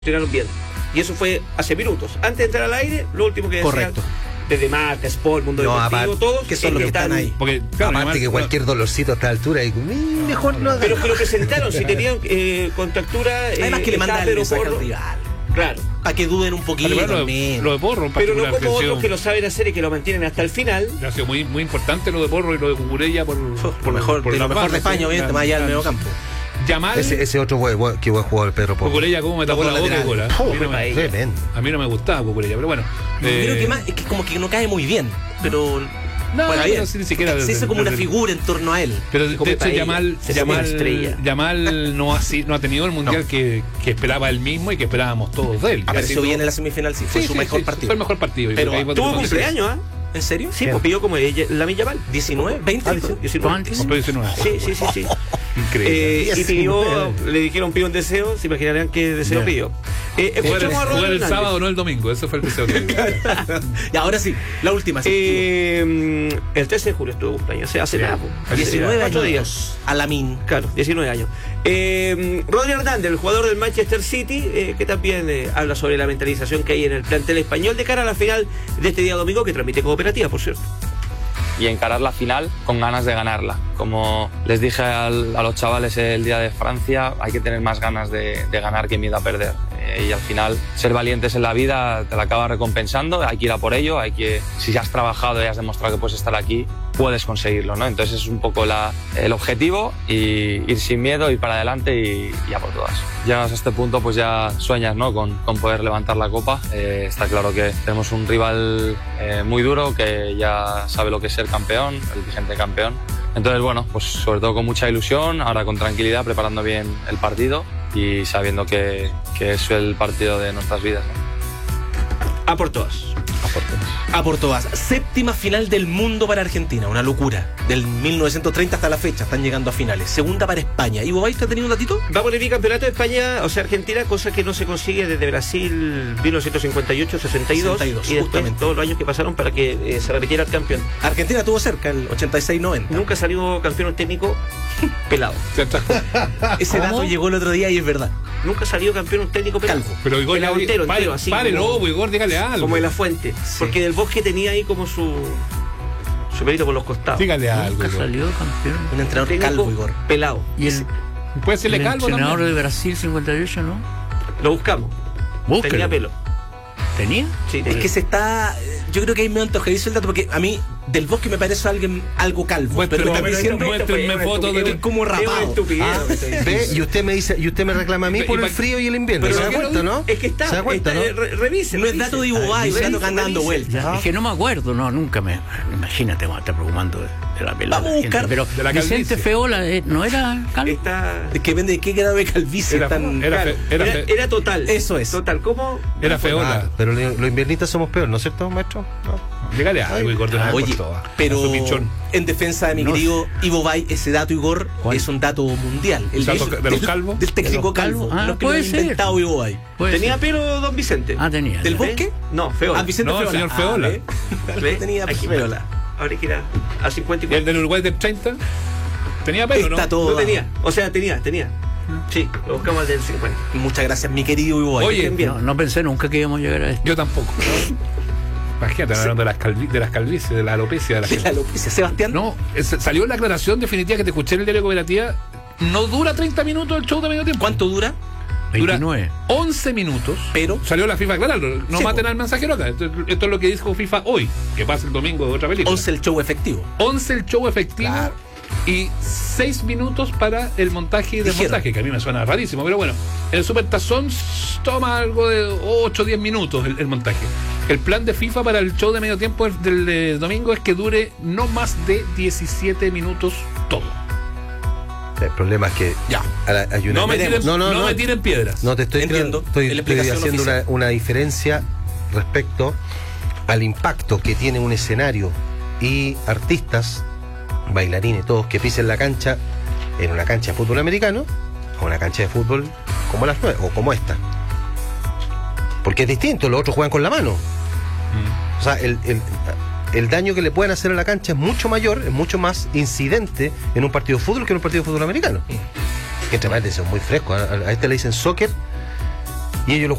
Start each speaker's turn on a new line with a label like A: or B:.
A: Estrenaron bien. Y eso fue hace minutos. Antes de entrar al aire, lo último que decían.
B: Correcto.
A: Desde Marca, Sport, Mundo Deportivo, todos.
B: Que son los que están ahí.
C: Porque, claro,
D: aparte que cualquier dolorcito a esta altura, mejor no.
A: Pero que lo presentaron, si tenían contractura.
B: Además que le mandan el mensaje al rival.
A: Claro.
B: Para que duden un poquito.
C: Lo de Porro, en
A: pero no
C: particular,
A: como otros que lo saben hacer y que lo mantienen hasta el final.
C: Ha sido muy, muy importante lo de Porro y lo de Cucurella por
B: lo mejor de España, obviamente, más allá del medio campo.
C: Yamal,
D: ese otro qué buen jugador, Pedro Porro.
C: Cucurella como me tapó la boca y gola.
D: A
C: mí no me gustaba Cucurella, pero bueno.
B: Creo que más es que como que no cae muy bien, pero
C: no,
B: bueno,
C: bien. Ni siquiera
B: se hizo como una figura en torno a él.
C: Pero de hecho Yamal no ha tenido el mundial que esperaba él mismo y que esperábamos todos de él.
B: Apareció bien en la semifinal, sí, fue su mejor partido.
C: Fue el mejor partido.
A: Pero tuvo cumpleaños, ¿ah?
B: ¿En serio?
A: Sí, pues pidió como Lamine Yamal.
B: 19, 20,
C: 19.
A: Sí.
C: Increíble.
A: Y pidió, le dijeron pidió un deseo, se imaginarán qué deseo pidió.
C: Fue el sábado, no el domingo, ese fue el deseo que pidió.
B: Y ahora sí, la última.
A: El 13 de julio estuvo cumpleaños, hace nada.
B: 19
A: 8
B: años.
A: días.
B: A Lamine.
A: Claro, 19 años. Rodri Hernández, el jugador del Manchester City, que también habla sobre la mentalización que hay en el plantel español de cara a la final de este día domingo, que transmite Cooperativa, por cierto.
E: Y encarar la final con ganas de ganarla. Como les dije a los chavales el día de Francia, hay que tener más ganas de ganar que miedo a perder. Y al final, ser valientes en la vida te la acaba recompensando, hay que ir a por ello, si has trabajado y has demostrado que puedes estar aquí, puedes conseguirlo, ¿no? Entonces es un poco el objetivo, y ir sin miedo, ir para adelante y a por todas. Llegas a este punto, pues ya sueñas, ¿no? con poder levantar la copa. Está claro que tenemos un rival muy duro que ya sabe lo que es ser campeón, el vigente campeón. Entonces, bueno, pues sobre todo con mucha ilusión, ahora con tranquilidad, preparando bien el partido y sabiendo que es el partido de nuestras vidas, ¿no?
A: A por todas.
B: A por todas. Séptima final del mundo para Argentina, una locura. Del 1930 hasta la fecha, están llegando a finales. Segunda para España. ¿Ivo Baita ha tenido un datito?
A: Va por el bicampeonato de España, o sea, Argentina, cosa que no se consigue desde Brasil 1958, 62 y después justamente todos los años que pasaron para que se repitiera el campeón.
B: Argentina estuvo cerca, el 86-90.
A: Nunca salió campeón un técnico pelado.
B: Ese dato llegó el otro día y es verdad.
A: Nunca salió campeón un técnico pelado.
C: Pero Igor,
A: entero, así.
C: Pare, no, Igor, dígale algo.
A: Como de La Fuente. Sí. Porque Del Bosque tenía ahí como su pelito por los costados.
C: Dígale algo.
F: Nunca salió campeón.
B: Un entrenador calvo, Igor.
A: Pelado.
F: Y el,
C: puede serle
F: el
C: calvo
F: entrenador
C: también.
F: de Brasil 58, ¿no?
A: Lo buscamos.
F: Búsquelo.
A: Tenía pelo.
F: ¿Tenía?
A: Sí,
B: es que se está. Yo creo que ahí me antojadizo el dato, porque a mí Del Bosque me parece algo calvo. Pero me está diciendo
C: muéstrenme fotos de
B: como rapado.
D: Y usted me reclama a mí por el frío y el invierno.
A: Pero
D: ¿Se da cuenta, no?
A: Es que está.
D: ¿Se da cuenta, no?
A: Revise.
B: No es dato de Ivo, es dato que anda dando vueltas.
F: Es que no me acuerdo, no, nunca me. Imagínate, me está preocupando de la pelada.
B: Vamos a buscar.
F: Pero
C: de la
F: Vicente Feola, ¿no era calvo?
B: Que vende qué grado de calvicie
A: era total.
B: Eso es.
A: Total, ¿cómo?
C: Era Feola.
D: Pero los inviernistas somos peor, ¿no es cierto, maestro? No.
C: Dígale algo, Igor, de una vez por todas.
B: Pero en defensa de mi querido Ivo Bay, ese dato, Igor, es un dato mundial.
C: ¿El dato de los calvos?
B: Del técnico calvo.
F: Ah,
B: puede ser. Inventado Ivo Bay.
A: ¿Tenía pelo don Vicente?
F: Ah, tenía.
B: ¿Del Bosque?
A: No, Feola.
B: Vicente Feola.
C: El señor Feola.
B: Tenía Feola.
A: Ahora que era a 54.
C: ¿Y el del Uruguay del 30? ¿Tenía pelo, no?
A: No tenía. O sea, tenía. Sí, lo buscamos del 50.
B: Muchas gracias, mi querido Ivo Bay.
C: Oye,
F: no pensé nunca que íbamos a llegar a esto.
C: Yo tampoco. Imagínate, hablando de las calvicies, de la alopecia.
B: ¿De la alopecia, Sebastián?
C: No, salió la aclaración definitiva que te escuché en el diario Cooperativa. No dura 30 minutos el show de medio tiempo.
B: ¿Cuánto dura?
F: 29.
C: Dura 11 minutos.
B: Pero
C: salió la FIFA a aclararlo. No maten al mensajero acá. Esto es lo que dijo FIFA hoy, que pasa el domingo de otra película.
B: 11 el show efectivo.
C: 11 el show efectivo. Claro. Y 6 minutos para el montaje y desmontaje, que a mí me suena rarísimo, pero bueno, en el Supertazón toma algo de 8 o 10 minutos el montaje. El plan de FIFA para el show de medio tiempo del domingo es que dure no más de 17 minutos todo.
D: El problema es que
C: ya
D: hay una...
C: No me tiren piedras.
D: No te estoy
B: entiendo.
D: Estoy haciendo una diferencia respecto al impacto que tiene un escenario y artistas, bailarines, todos que pisen la cancha en una cancha de fútbol americano o una cancha de fútbol como las 9 o como esta, porque es distinto. Los otros juegan con la mano. O sea, el daño que le pueden hacer a la cancha es mucho mayor, es mucho más incidente en un partido de fútbol que en un partido de fútbol americano. Que entre paréntesis son muy frescos. A este le dicen soccer y ellos lo